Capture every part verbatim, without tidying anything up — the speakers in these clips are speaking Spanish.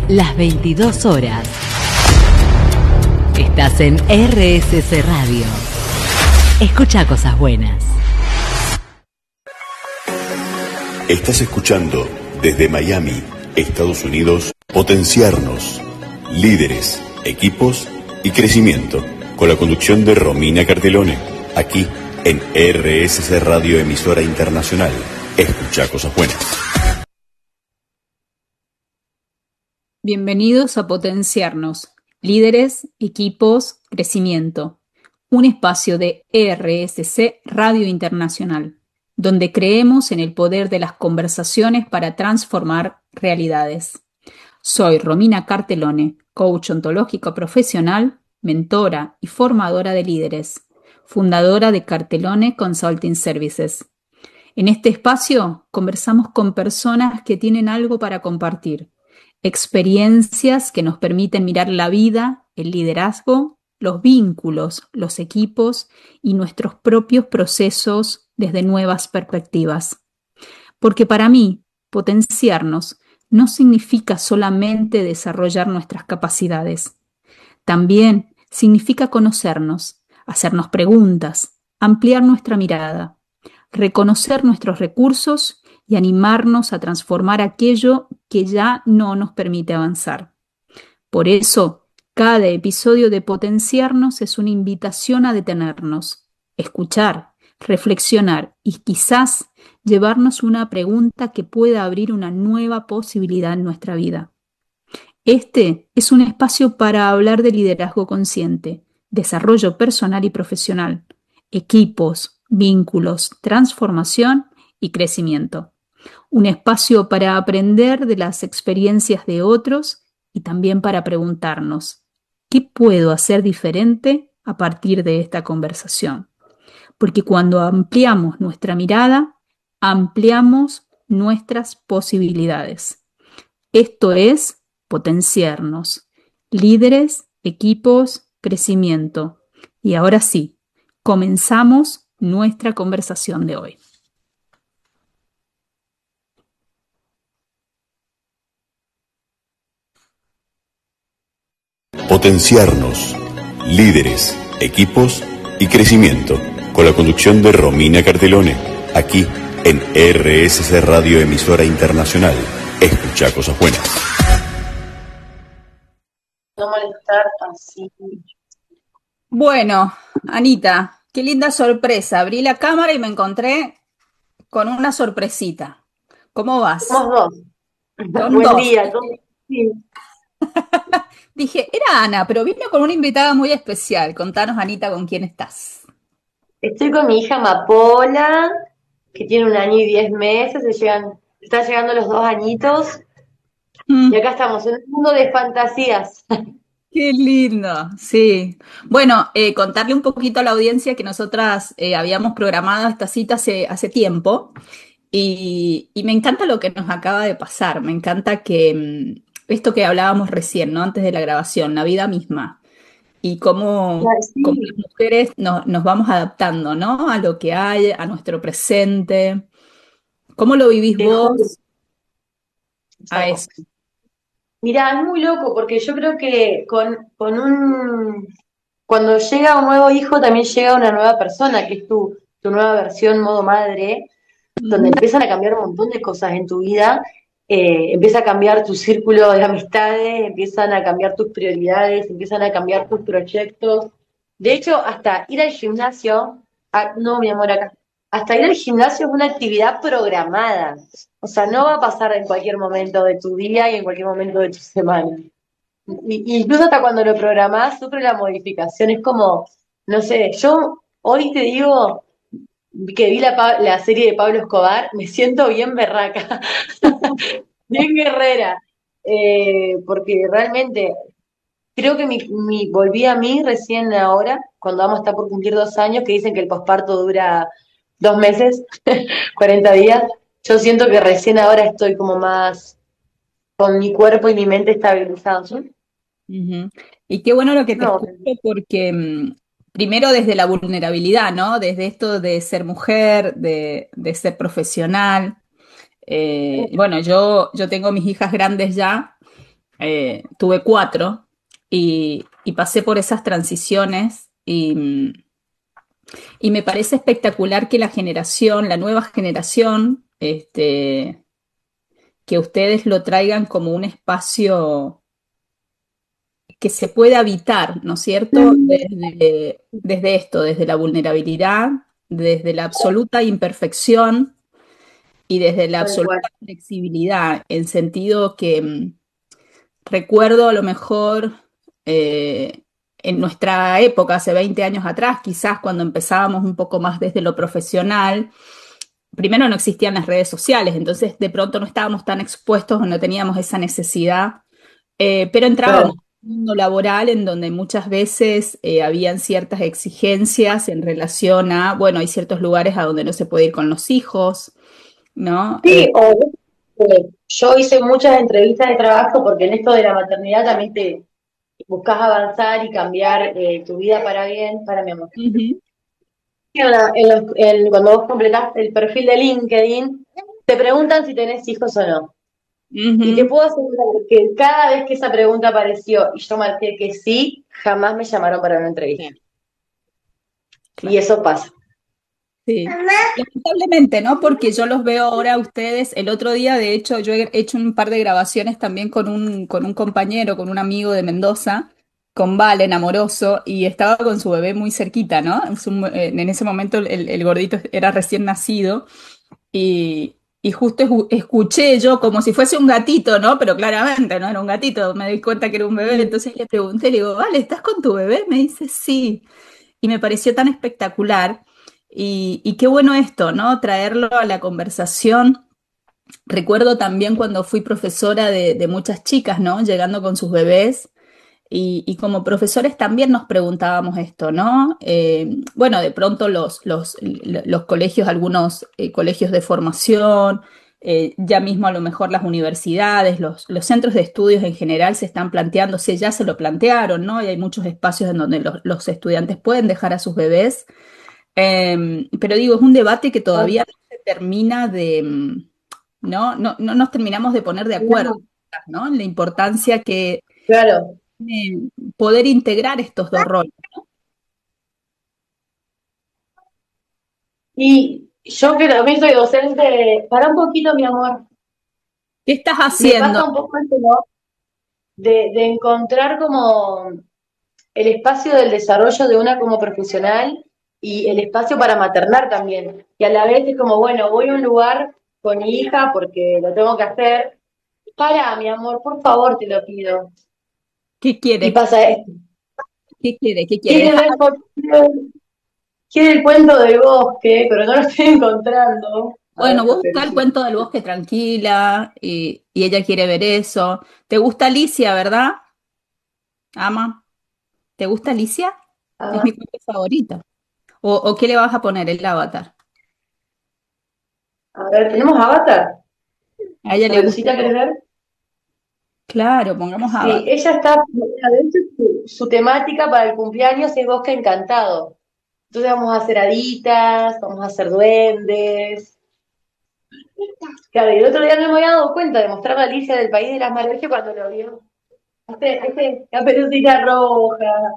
Las veintidós horas. Estás en R S C Radio. Escucha cosas buenas. Estás escuchando desde Miami, Estados Unidos, Potenciarnos. Líderes, equipos y crecimiento. Con la conducción de Romina Cartelone. Aquí en R S C Radio, emisora internacional. Escucha cosas buenas. Bienvenidos a Potenciarnos. Líderes, equipos, crecimiento. Un espacio de R S C Radio Internacional, donde creemos en el poder de las conversaciones para transformar realidades. Soy Romina Cartelone, coach ontológico profesional, mentora y formadora de líderes, fundadora de Cartelone Consulting Services. En este espacio conversamos con personas que tienen algo para compartir, experiencias que nos permiten mirar la vida, el liderazgo, los vínculos, los equipos y nuestros propios procesos desde nuevas perspectivas. Porque para mí, potenciarnos no significa solamente desarrollar nuestras capacidades. También significa conocernos, hacernos preguntas, ampliar nuestra mirada, reconocer nuestros recursos y animarnos a transformar aquello que ya no nos permite avanzar. Por eso, cada episodio de Potenciarnos es una invitación a detenernos, escuchar, reflexionar y quizás llevarnos una pregunta que pueda abrir una nueva posibilidad en nuestra vida. Este es un espacio para hablar de liderazgo consciente, desarrollo personal y profesional, equipos, vínculos, transformación y crecimiento. Un espacio para aprender de las experiencias de otros y también para preguntarnos, ¿qué puedo hacer diferente a partir de esta conversación? Porque cuando ampliamos nuestra mirada, ampliamos nuestras posibilidades. Esto es Potenciarnos. Líderes, equipos, crecimiento. Y ahora sí, comenzamos nuestra conversación de hoy. Potenciarnos. Líderes, equipos y crecimiento. Con la conducción de Romina Cartelone. Aquí en R S C Radio, emisora internacional. Escucha cosas buenas. No molestar así. Bueno, Anita, qué linda sorpresa. Abrí la cámara y me encontré con una sorpresita. ¿Cómo vas? Somos dos. Son Buen dos. día. Dos. Sí. Dije, era Ana, pero vino con una invitada muy especial. Contanos, Anita, ¿con quién estás? Estoy con mi hija Mapola, que tiene un año y diez meses. Se llegan, está llegando los dos añitos. Mm, Y acá estamos en un mundo de fantasías. qué lindo, sí. Bueno, eh, contarle un poquito a la audiencia que nosotras eh, habíamos programado esta cita hace, hace tiempo y, y me encanta lo que nos acaba de pasar. Me encanta que mm, esto que hablábamos recién, ¿no? Antes de la grabación, la vida misma. Y cómo, cómo Sí, las mujeres nos, nos vamos adaptando, ¿no? A lo que hay, a nuestro presente. ¿Cómo lo vivís te juro. vos a eso? Mirá, es muy loco porque yo creo que con, con un... Cuando llega un nuevo hijo también llega una nueva persona, que es tu, tu nueva versión modo madre, donde Ujú. empiezan a cambiar un montón de cosas en tu vida, eh, empieza a cambiar tu círculo de amistades, empiezan a cambiar tus prioridades, empiezan a cambiar tus proyectos. De hecho, hasta ir al gimnasio, ah, no, mi amor, acá, hasta ir al gimnasio es una actividad programada. O sea, no va a pasar en cualquier momento de tu día y en cualquier momento de tu semana. Y- Incluso hasta cuando lo programás, sufre la modificación. Es como, no sé, yo hoy te digo que vi la, pa- la serie de Pablo Escobar, me siento bien berraca, bien guerrera, eh, porque realmente creo que mi, mi- volví a mí recién ahora, cuando vamos a estar por cumplir dos años, que dicen que el posparto dura dos meses, cuarenta días. Yo siento que recién ahora estoy como más con mi cuerpo y mi mente estabilizados, ¿sí? Ujú. Y qué bueno lo que te No, escucho porque mm, primero desde la vulnerabilidad, ¿no? Desde esto de ser mujer, de, de ser profesional. Eh, bueno, yo, yo tengo mis hijas grandes ya eh, tuve cuatro y, y pasé por esas transiciones y, y me parece espectacular que la generación, la nueva generación, este, que ustedes lo traigan como un espacio que se puede habitar, ¿no es cierto? Desde, desde esto, desde la vulnerabilidad, desde la absoluta imperfección y desde la Tal cual. absoluta flexibilidad, en sentido que mm, recuerdo a lo mejor eh, en nuestra época, hace veinte años atrás, quizás cuando empezábamos un poco más desde lo profesional, primero no existían las redes sociales, entonces de pronto no estábamos tan expuestos o no teníamos esa necesidad, eh, pero entrábamos Claro. en un mundo laboral en donde muchas veces eh, habían ciertas exigencias en relación a, bueno, hay ciertos lugares a donde no se puede ir con los hijos, ¿no? Eh, Sí, o eh, yo hice muchas entrevistas de trabajo porque en esto de la maternidad también te buscas avanzar y cambiar eh, tu vida para bien, para mi amor. ujú, En la- en los- en- cuando vos completás el perfil de LinkedIn, te preguntan si tenés hijos o no. Y te ujú. puedo asegurar que cada vez que esa pregunta apareció y yo marqué que sí, jamás me llamaron para una entrevista. Sí, Y claro. eso pasa. Sí, lamentablemente, ¿no? Porque yo los veo ahora a ustedes. El otro día, de hecho, yo he hecho un par de grabaciones también con un, con un compañero, con un amigo de Mendoza, con Valen, amoroso, y estaba con su bebé muy cerquita, ¿no? Es un- eh, en ese momento el, el gordito era recién nacido y, y justo escu- escuché yo como si fuese un gatito, ¿no? Pero claramente no era un gatito, me di cuenta que era un bebé, entonces le pregunté, le digo, Vale, ¿estás con tu bebé? Me dice, sí y me pareció tan espectacular. Y, y qué bueno esto, ¿no? Traerlo a la conversación. Recuerdo también cuando fui profesora de, de muchas chicas, ¿no? Llegando con sus bebés. Y, y como profesores también nos preguntábamos esto, ¿no? Eh, bueno, de pronto los, los, los colegios, algunos eh, colegios de formación, eh, ya mismo a lo mejor las universidades, los, los centros de estudios en general se están planteándose, ya se lo plantearon, ¿no? Y hay muchos espacios en donde los, los estudiantes pueden dejar a sus bebés. Eh, pero digo, es un debate que Ah, todavía no se termina de, mm, ¿no? No, no nos terminamos de poner de acuerdo, no, ¿no? En la importancia que claro. eh, poder integrar estos dos roles. Y yo que también soy docente, para un poquito, mi amor, ¿Qué estás me haciendo? pasa un poco esto, ¿no? De, de encontrar como el espacio del desarrollo de una como profesional y el espacio para maternar también. Y a la vez es como, bueno, voy a un lugar con mi hija porque lo tengo que hacer. Para, mi amor, por favor, te lo pido. ¿Qué Y quiere? pasa esto. ¿Qué quiere? ¿Qué quiere? Quiere Deja- ver, por- quiere quiere el cuento del bosque, pero no lo estoy encontrando. A Bueno, ver, vos pero buscá el sí. cuento del bosque tranquila y, y ella quiere ver eso. ¿Te gusta Alicia, verdad? Ama. ¿Te gusta Alicia? Es Ah, mi cuento favorito. ¿O, o qué le vas a poner el avatar? a ver, ¿tenemos Avatar? A ella le gusta. Caperucita, ¿querés ver? Claro, pongamos Sí, avatar. ella está, a veces su, su temática para el cumpleaños es Bosque Encantado. Entonces vamos a hacer haditas, vamos a hacer duendes. Claro, y el otro día no me había dado cuenta de mostrar a Alicia del País de las Maravillas cuando lo vio. Este, este, caperucita roja.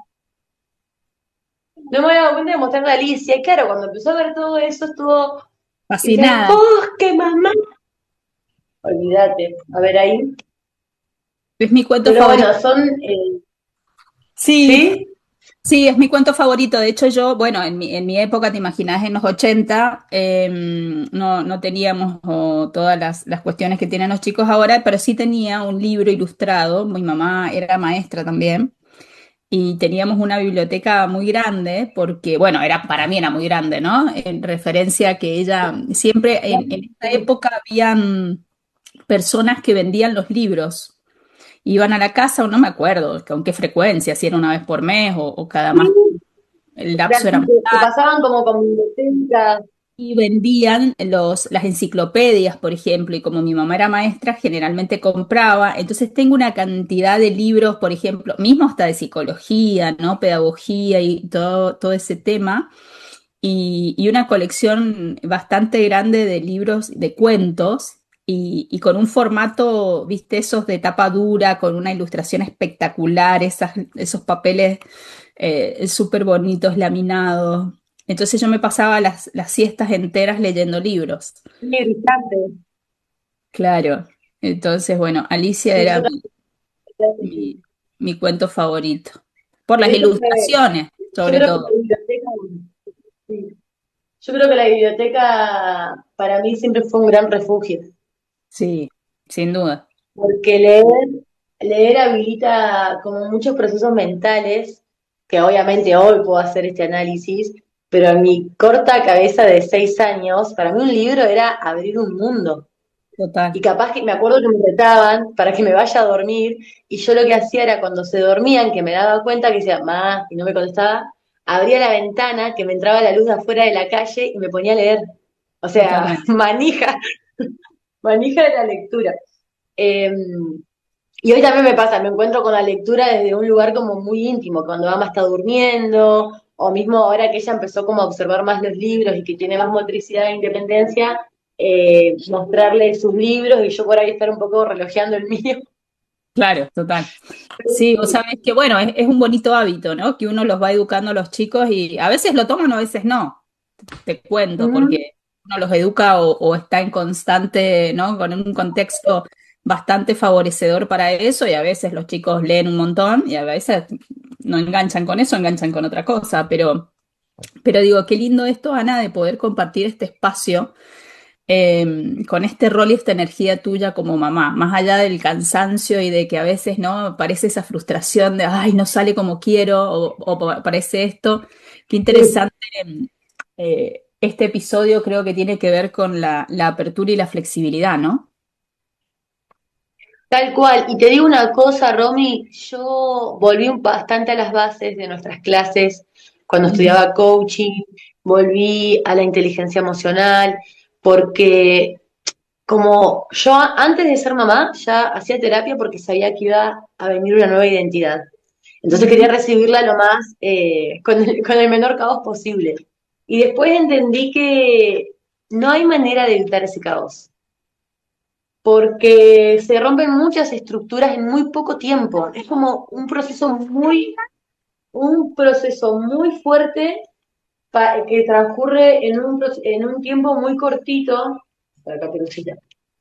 No me había dado cuenta de mostrarle a Alicia. Y claro, cuando empezó a ver todo eso, estuvo. Y decía, el Fascinada. bosque, mamá. Olvídate. A ver ahí. Es mi cuento Pero favorito. bueno, son. eh, Sí, ¿sí? sí, es mi cuento favorito. De hecho, yo, bueno, en mi, en mi época, te imaginas, en los ochenta, eh, no, no teníamos oh, todas las, las cuestiones que tienen los chicos ahora, pero sí tenía un libro ilustrado. Mi mamá era maestra también. Y teníamos una biblioteca muy grande, porque, bueno, era, para mí era muy grande, ¿no? En referencia a que ella, siempre en, en esa época habían personas que vendían los libros. Iban a la casa, o no me acuerdo con qué frecuencia, si era una vez por mes o, o cada más, el lapso era Así más que, que largo, pasaban como con bibliotecas. y vendían los, las enciclopedias, por ejemplo, y como mi mamá era maestra, generalmente compraba, entonces tengo una cantidad de libros, por ejemplo, mismo hasta de psicología, ¿no? Pedagogía y todo, todo ese tema, y, y una colección bastante grande de libros de cuentos y, y con un formato, viste, esos de tapa dura, con una ilustración espectacular, esas, esos papeles eh, súper bonitos, laminados. Entonces yo me pasaba las, las siestas enteras leyendo libros. Sí, brillante. Claro. Entonces, bueno, Alicia Sí, yo era mi, mi, también. mi cuento favorito. Por las Eso fue- ilustraciones, yo sobre creo que la todo. biblioteca, sí. Yo creo que la biblioteca para mí siempre fue un gran refugio, Sí, sin duda. porque leer, leer habilita como muchos procesos mentales, que obviamente hoy puedo hacer este análisis, pero en mi corta cabeza de seis años, para mí un libro era abrir un mundo. Y Total. capaz que me acuerdo que me retaban para que me vaya a dormir, y yo lo que hacía era cuando se dormían, que me daba cuenta que decía, más, y no me contestaba, abría la ventana, que me entraba la luz de afuera de la calle y me ponía a leer. O sea, Totalmente. manija, manija de la lectura. Eh, y hoy también me pasa, me encuentro con la lectura desde un lugar como muy íntimo, cuando mamá está durmiendo, o mismo ahora que ella empezó como a observar más los libros y que tiene más motricidad e independencia, eh, mostrarle sus libros y yo por ahí estar un poco relojeando el mío. Claro, total. Sí, vos sabés que bueno, es, es un bonito hábito, ¿no? Que uno los va educando a los chicos y a veces lo toman, a veces no. Te cuento, Mm, porque uno los educa o, o está en constante, ¿no? Con un contexto bastante favorecedor para eso y a veces los chicos leen un montón y a veces no enganchan con eso, enganchan con otra cosa, pero, pero digo, qué lindo esto, Ana, de poder compartir este espacio eh, con este rol y esta energía tuya como mamá, más allá del cansancio y de que a veces no parece esa frustración de, ay, no sale como quiero o, o pa- parece esto. Qué sí, interesante. eh, este episodio creo que tiene que ver con la, la apertura y la flexibilidad, ¿no? tal cual. Y te digo una cosa, Romy, yo volví un- bastante a las bases de nuestras clases cuando Ujú. estudiaba coaching, volví a la inteligencia emocional, porque como yo a- antes de ser mamá ya hacía terapia porque sabía que iba a venir una nueva identidad. Entonces quería Ujú. recibirla lo más, eh, con el, con el menor caos posible. Y después entendí que no hay manera de evitar ese caos, porque se rompen muchas estructuras en muy poco tiempo. Es como un proceso muy, un proceso muy fuerte pa- que transcurre en un, proce- en un tiempo muy cortito. Por acá, Pelucita.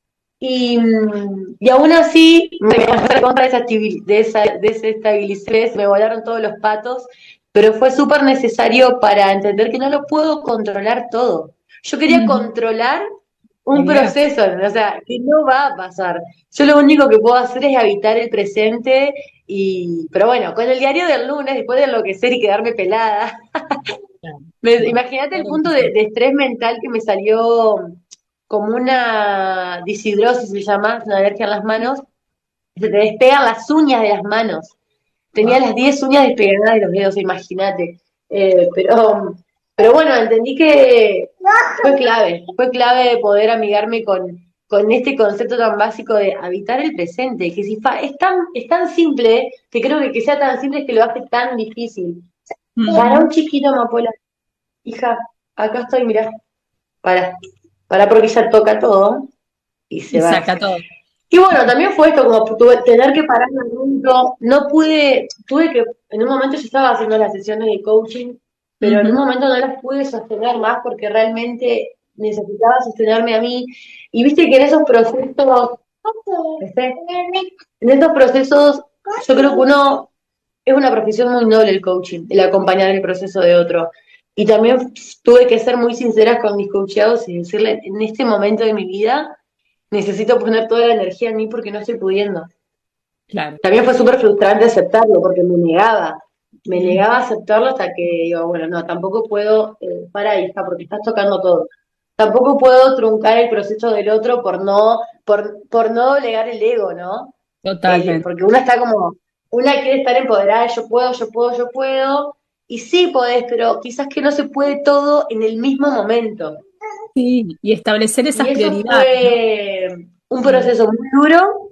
Y, mm, y aún así, me encontré contra desestabil- desa- desestabilicé, me volaron todos los patos, pero fue súper necesario para entender que no lo puedo controlar todo. Yo quería Ujú. controlar un Olvidar. proceso, o sea, que no va a pasar. Yo lo único que puedo hacer es habitar el presente y, pero bueno, con el diario del lunes, después de enloquecer y quedarme pelada, Claro, me- imagínate el claro punto que de, sí. de estrés mental que me salió como una dishidrosis, se llama, una alergia en las manos, se te despegan las uñas de las manos. Tenía Wow. las diez uñas despegadas de los dedos, imagínate. Eh, pero, pero bueno, entendí que fue clave, fue clave poder amigarme con, con este concepto tan básico de habitar el presente, que si fa- es tan, es tan simple, que creo que que sea tan simple es que lo hace tan difícil. Para Ujú. un chiquito, Amapola, hija, acá estoy, mirá, para, para porque ella toca todo y Y se va. saca todo. Y bueno, también fue esto, como tuve, tener que parar un momento, no pude, tuve que, en un momento yo estaba haciendo las sesiones de coaching, pero en un Ujú. momento no las pude sostener más porque realmente necesitaba sostenerme a mí. Y viste que en esos procesos, ¿viste? En esos procesos, yo creo que uno, es una profesión muy noble el coaching, el acompañar el proceso de otro. Y también tuve que ser muy sincera con mis coacheados y decirle, en este momento de mi vida, necesito poner toda la energía en mí porque no estoy pudiendo. Claro. También fue súper frustrante aceptarlo porque me negaba, me Mm. negaba a aceptarlo hasta que digo, bueno, no, tampoco puedo, eh, para hija, porque estás tocando todo. Tampoco puedo truncar el proceso del otro por no, por, por no doblegar el ego, ¿no? El- Totalmente. porque una está como, una quiere estar empoderada, yo puedo, yo puedo, yo puedo, y sí podés, pero quizás que no se puede todo en el mismo momento. Sí, y establecer Y esas eso prioridades, ¿no? fue un Mm. proceso muy duro.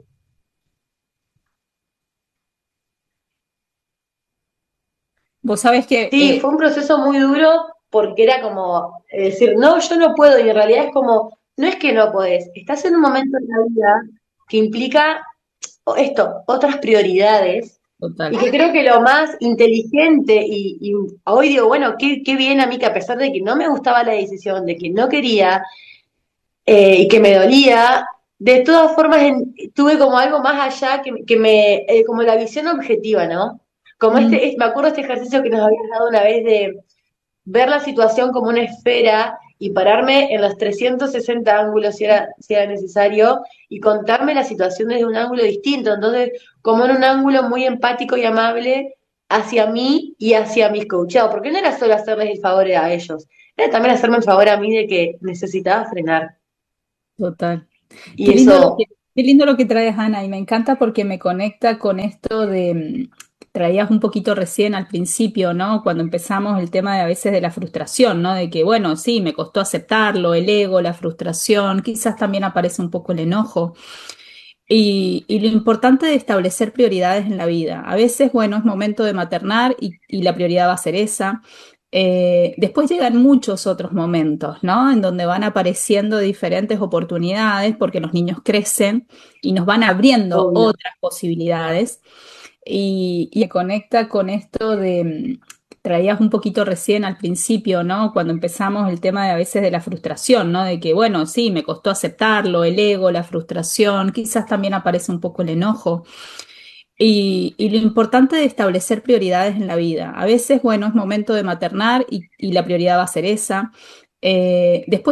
Vos sabés que Sí, eh, fue un proceso muy duro porque era como eh, decir, no, yo no puedo, y en realidad es como, no es que no podés, estás en un momento en la vida que implica esto, otras prioridades, y Total. que creo que lo más inteligente, y, y hoy digo, bueno, qué, qué bien a mí que a pesar de que no me gustaba la decisión, de que no quería, eh, y que me dolía, de todas formas en- tuve como algo más allá que, que me, eh, como la visión objetiva, ¿no? Como Mm, este, es- me acuerdo este ejercicio que nos habías dado una vez de ver la situación como una esfera y pararme en los trescientos sesenta ángulos si era, si era necesario y contarme la situación desde un ángulo distinto. Entonces, como en un ángulo muy empático y amable hacia mí y hacia mis coachados, porque no era solo hacerles el favor a ellos, era también hacerme el favor a mí de que necesitaba frenar. total. Y Qué lindo lo que, eso, qué lindo lo que traes, Ana, y me encanta porque me conecta con esto de, mm, traías un poquito recién al principio, ¿no? Cuando empezamos el tema de a veces de la frustración, ¿no? De que, bueno, sí, me costó aceptarlo, el ego, la frustración, quizás también aparece un poco el enojo. Y, y lo importante de establecer prioridades en la vida. A veces, bueno, es momento de maternar y, y la prioridad va a ser esa. Eh, después llegan muchos otros momentos, ¿no? En donde van apareciendo diferentes oportunidades porque los niños crecen y nos van abriendo obvio. otras posibilidades. Y, y conecta con esto de, mm, traías un poquito recién al principio, ¿no? Cuando empezamos el tema de a veces de la frustración, ¿no? De que, bueno, sí, me costó aceptarlo, el ego, la frustración, quizás también aparece un poco el enojo. Y, y lo importante de establecer prioridades en la vida. A veces, bueno, es momento de maternar y, y la prioridad va a ser esa. Eh, después